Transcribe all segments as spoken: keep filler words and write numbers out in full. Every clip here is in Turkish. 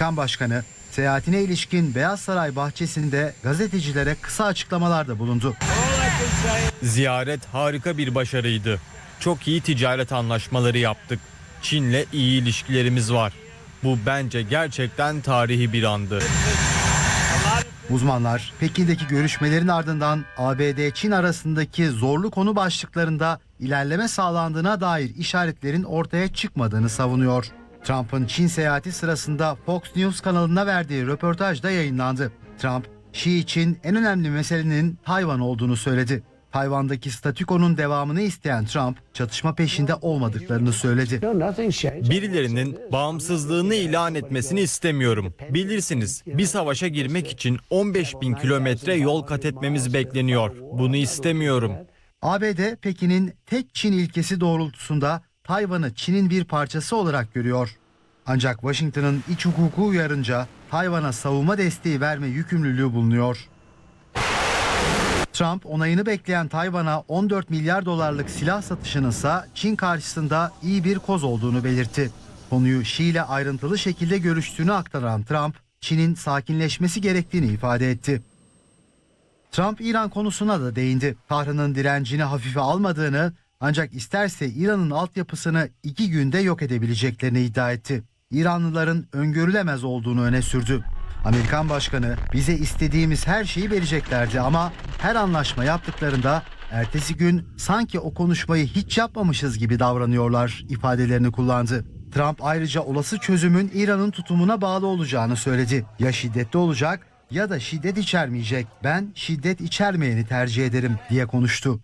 Amerikan Başkanı seyahatine ilişkin Beyaz Saray bahçesinde gazetecilere kısa açıklamalarda bulundu. Ziyaret harika bir başarıydı. Çok iyi ticaret anlaşmaları yaptık. Çin'le iyi ilişkilerimiz var. Bu bence gerçekten tarihi bir andı. Uzmanlar Pekin'deki görüşmelerin ardından A B D-Çin arasındaki zorlu konu başlıklarında ilerleme sağlandığına dair işaretlerin ortaya çıkmadığını savunuyor. Trump'ın Çin seyahati sırasında Fox News kanalına verdiği röportajda yayınlandı. Trump, Xi için en önemli meselenin Tayvan olduğunu söyledi. Tayvan'daki statükonun devamını isteyen Trump, çatışma peşinde olmadıklarını söyledi. Birilerinin bağımsızlığını ilan etmesini istemiyorum. Bilirsiniz, bir savaşa girmek için on beş bin kilometre yol kat etmemiz bekleniyor. Bunu istemiyorum. A B D, Pekin'in tek Çin ilkesi doğrultusunda Tayvan'ı Çin'in bir parçası olarak görüyor. Ancak Washington'ın iç hukuku uyarınca Tayvan'a savunma desteği verme yükümlülüğü bulunuyor. Trump onayını bekleyen Tayvan'a on dört milyar dolarlık silah satışının ise Çin karşısında iyi bir koz olduğunu belirtti. Konuyu Xi ile ayrıntılı şekilde görüştüğünü aktaran Trump, Çin'in sakinleşmesi gerektiğini ifade etti. Trump İran konusuna da değindi. Tahran'ın direncini hafife almadığını, ancak isterse İran'ın altyapısını iki günde yok edebileceklerini iddia etti. İranlıların öngörülemez olduğunu öne sürdü. Amerikan Başkanı, bize istediğimiz her şeyi vereceklerdi ama her anlaşma yaptıklarında ertesi gün sanki o konuşmayı hiç yapmamışız gibi davranıyorlar ifadelerini kullandı. Trump ayrıca olası çözümün İran'ın tutumuna bağlı olacağını söyledi. Ya şiddetli olacak ya da şiddet içermeyecek. Ben şiddet içermeyeni tercih ederim diye konuştu.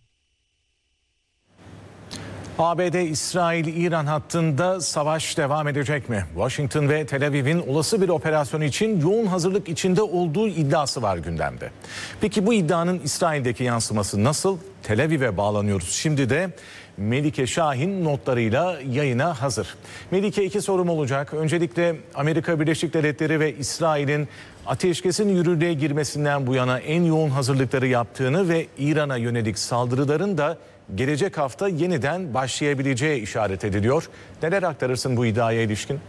A B D-İsrail-İran hattında savaş devam edecek mi? Washington ve Tel Aviv'in olası bir operasyon için yoğun hazırlık içinde olduğu iddiası var gündemde. Peki bu iddianın İsrail'deki yansıması nasıl? Tel Aviv'e bağlanıyoruz. Şimdi de Melike Şahin notlarıyla yayına hazır. Melike, iki sorum olacak. Öncelikle Amerika Birleşik Devletleri ve İsrail'in ateşkesin yürürlüğe girmesinden bu yana en yoğun hazırlıkları yaptığını ve İran'a yönelik saldırıların da gelecek hafta yeniden başlayabileceği işaret ediliyor. Neler aktarırsın bu iddiaya ilişkin?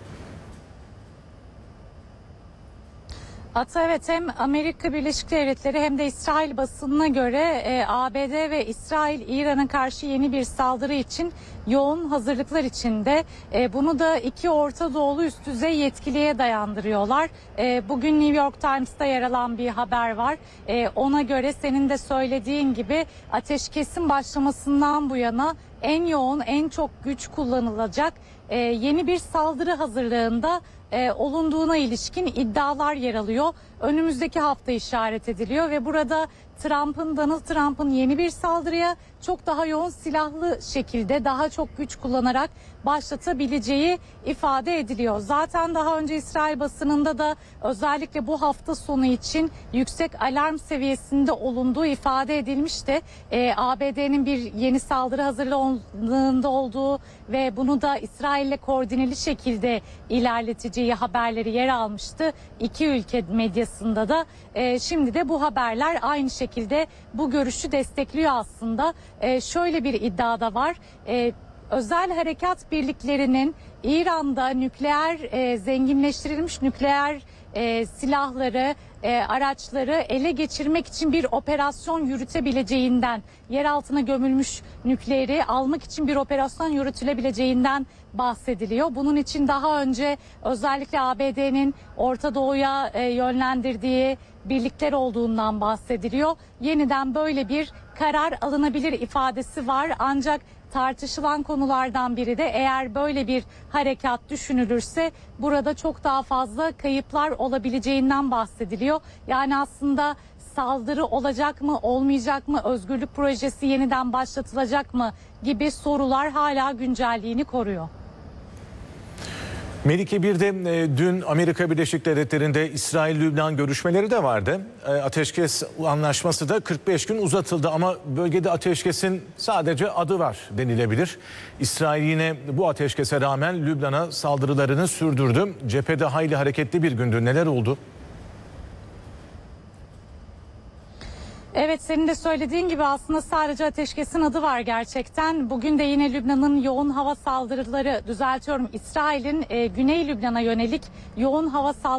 Hatta evet, hem Amerika Birleşik Devletleri hem de İsrail basınına göre e, A B D ve İsrail İran'a karşı yeni bir saldırı için yoğun hazırlıklar içinde. E, bunu da iki Orta Doğulu üst düzey yetkiliye dayandırıyorlar. E, bugün New York Times'ta yer alan bir haber var. E, ona göre senin de söylediğin gibi ateşkesin başlamasından bu yana en yoğun, en çok güç kullanılacak e, yeni bir saldırı hazırlığında e, olunduğuna ilişkin iddialar yer alıyor. Önümüzdeki hafta işaret ediliyor ve burada Trump'ın, Donald Trump'ın yeni bir saldırıya çok daha yoğun silahlı şekilde daha çok güç kullanarak başlatabileceği ifade ediliyor. Zaten daha önce İsrail basınında da özellikle bu hafta sonu için yüksek alarm seviyesinde olunduğu ifade edilmişti. Ee, A B D'nin bir yeni saldırı hazırlığında olduğu ve bunu da İsrail'le koordineli şekilde ilerleteceği haberleri yer almıştı. İki ülke medyasında da. Ee, şimdi de bu haberler aynı şekilde bu görüşü destekliyor aslında. Ee, şöyle bir iddia da var. Ee, özel harekat birliklerinin İran'da nükleer e, zenginleştirilmiş nükleer e, silahları, e, araçları ele geçirmek için bir operasyon yürütebileceğinden, yer altına gömülmüş nükleeri almak için bir operasyon yürütülebileceğinden bahsediliyor. Bunun için daha önce özellikle A B D'nin Orta Doğu'ya e, yönlendirdiği birlikler olduğundan bahsediliyor. Yeniden böyle bir karar alınabilir ifadesi var. Ancak tartışılan konulardan biri de eğer böyle bir harekat düşünülürse burada çok daha fazla kayıplar olabileceğinden bahsediliyor. Yani aslında saldırı olacak mı, olmayacak mı, özgürlük projesi yeniden başlatılacak mı gibi sorular hala güncelliğini koruyor. Melike, bir de e, dün Amerika Birleşik Devletleri'nde İsrail-Lübnan görüşmeleri de vardı. E, ateşkes anlaşması da kırk beş gün uzatıldı ama bölgede ateşkesin sadece adı var denilebilir. İsrail yine bu ateşkese rağmen Lübnan'a saldırılarını sürdürdü. Cephede hayli hareketli bir gündü. Neler oldu? Evet, senin de söylediğin gibi aslında sadece ateşkesin adı var gerçekten. Bugün de yine Lübnan'ın yoğun hava saldırıları, düzeltiyorum, İsrail'in e, Güney Lübnan'a yönelik yoğun hava saldırıları